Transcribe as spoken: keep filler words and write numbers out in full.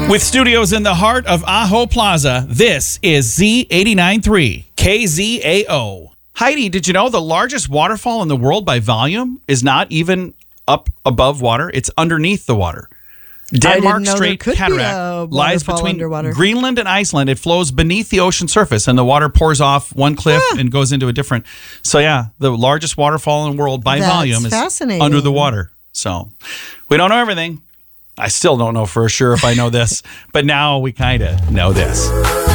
With studios in the heart of Aho Plaza, this is Z eighty-nine point three K Z A O. Heidi, did you know the largest waterfall in the world by volume is not even up above water? It's underneath the water. Denmark Strait Cataract lies between underwater. Greenland and Iceland. It flows beneath the ocean surface, and the water pours off one cliff yeah. and goes into a different. So, yeah, the largest waterfall in the world by That's volume is under the water. So, we don't know everything. I still don't know for sure if I know this, but now we kind of know this.